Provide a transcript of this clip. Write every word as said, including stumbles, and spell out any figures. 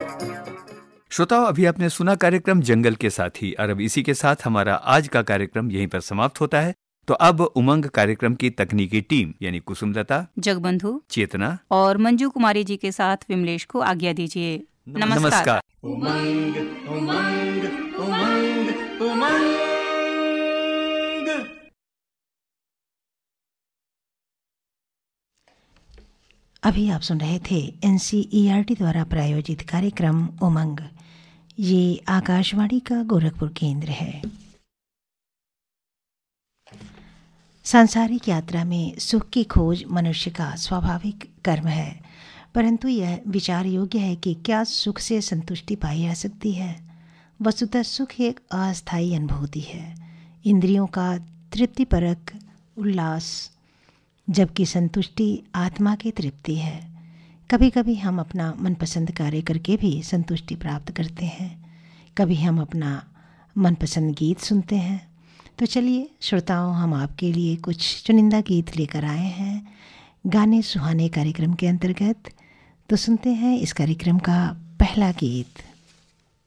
श्रोताओं, अभी आपने सुना कार्यक्रम जंगल के साथी, और अब इसी के साथ हमारा आज का कार्यक्रम यहीं पर समाप्त होता है। तो अब उमंग कार्यक्रम की तकनीकी टीम यानी कुसुमलता, जगबंधु, चेतना और मंजू कुमारी जी के साथ विमलेश को आज्ञा दीजिए। नमस्कार, नमस्कार। उमंग उमंग उमंग उमंग। अभी आप सुन रहे थे एनसीईआरटी द्वारा प्रायोजित कार्यक्रम उमंग। ये आकाशवाणी का गोरखपुर केंद्र है। सांसारिक यात्रा में सुख की खोज मनुष्य का स्वाभाविक कर्म है, परंतु यह विचार योग्य है कि क्या सुख से संतुष्टि पाई जा सकती है। वस्तुतः सुख एक अस्थायी अनुभूति है, इंद्रियों का तृप्तिपरक उल्लास, जबकि संतुष्टि आत्मा की तृप्ति है। कभी कभी हम अपना मनपसंद कार्य करके भी संतुष्टि प्राप्त करते हैं, कभी हम अपना मनपसंद गीत सुनते हैं। तो चलिए श्रोताओं, हम आपके लिए कुछ चुनिंदा गीत लेकर आए हैं गाने सुहाने कार्यक्रम के अंतर्गत। तो सुनते हैं इस कार्यक्रम का पहला गीत।